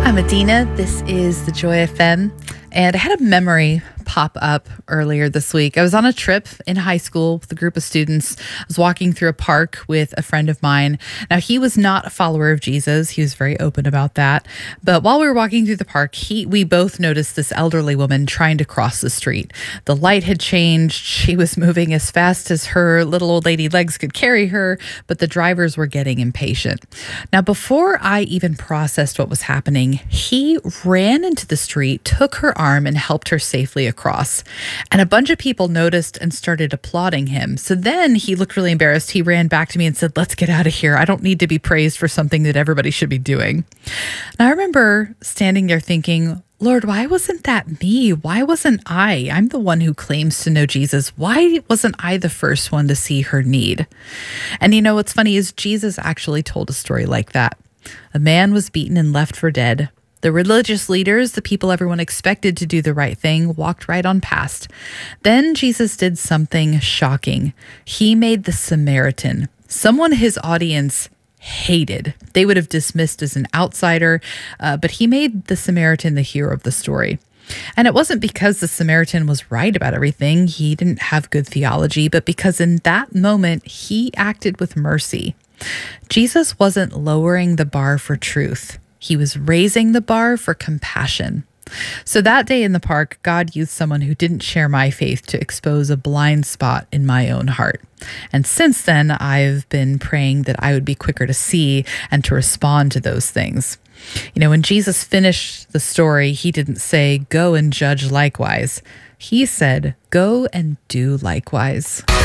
I'm Adina. This is the Joy FM. And I had a memory pop up earlier this week. I was on a trip in high school with a group of students. I was walking through a park with a friend of mine. Now, he was not a follower of Jesus. He was very open about that. But while we were walking through the park, we both noticed this elderly woman trying to cross the street. The light had changed. She was moving as fast as her little old lady legs could carry her, but the drivers were getting impatient. Now, before I even processed what was happening, he ran into the street, took her arm, and helped her safely across. And a bunch of people noticed and started applauding him. So then he looked really embarrassed. He ran back to me and said, "Let's get out of here. I don't need to be praised for something that everybody should be doing." And I remember standing there thinking, Lord, why wasn't that me? Why wasn't I? I'm the one who claims to know Jesus. Why wasn't I the first one to see her need? And you know what's funny is Jesus actually told a story like that. A man was beaten and left for dead. The religious leaders, the people everyone expected to do the right thing, walked right on past. Then Jesus did something shocking. He made the Samaritan, someone his audience hated. They would have dismissed as an outsider, but he made the Samaritan the hero of the story. And it wasn't because the Samaritan was right about everything. He didn't have good theology, but because in that moment, he acted with mercy. Jesus wasn't lowering the bar for truth. He was raising the bar for compassion. So that day in the park, God used someone who didn't share my faith to expose a blind spot in my own heart. And since then, I've been praying that I would be quicker to see and to respond to those things. You know, when Jesus finished the story, he didn't say, "Go and judge likewise." He said, "Go and do likewise."